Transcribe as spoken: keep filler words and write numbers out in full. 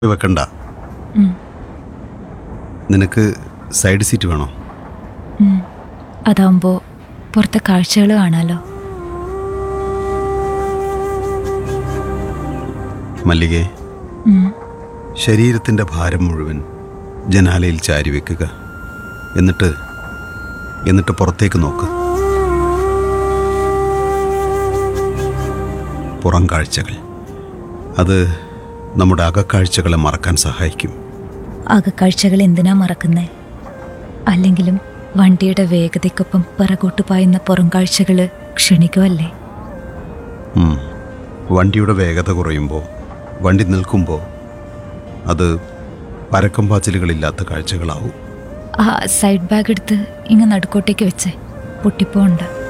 വെക്കണ്ട. ഉം, നിനക്ക് സൈഡ് സീറ്റ് വേണോ? ഉം. അതാവുമ്പോൾ പുറത്തെ കാഴ്ചകൾ കാണാലോ. മല്ലികേ, ഉം, ശരീരത്തിൻ്റെ ഭാരം മുഴുവൻ ജനാലയിൽ ചാരി വെക്കുക. എന്നിട്ട് എന്നിട്ട് പുറത്തേക്ക് നോക്ക്. പുറം കാഴ്ചകൾ അത് നമ്മുടെ അകക്കാഴ്ചകളെ മറക്കാൻ സഹായിക്കും. അകക്കാഴ്ചകൾ എന്തിനാ മറക്കുന്നേ? അല്ലെങ്കിലും വണ്ടിയുടെ വേഗതയ്ക്കൊപ്പം പിറകോട്ട് പായുന്ന പുറം കാഴ്ചകൾ ക്ഷണിക്കുമല്ലേ? ഉം. വണ്ടിയുടെ വേഗത കുറയുമ്പോൾ, വണ്ടി നിൽക്കുമ്പോൾ അത് പരക്കം പാച്ചിലുകളില്ലാത്ത കാഴ്ചകളാവും. ആ സൈഡ് ബാഗ് എടുത്ത് ഇങ്ങ് നടുക്കോട്ടേക്ക് വെച്ചേ, പൊട്ടിപ്പോണ്ട.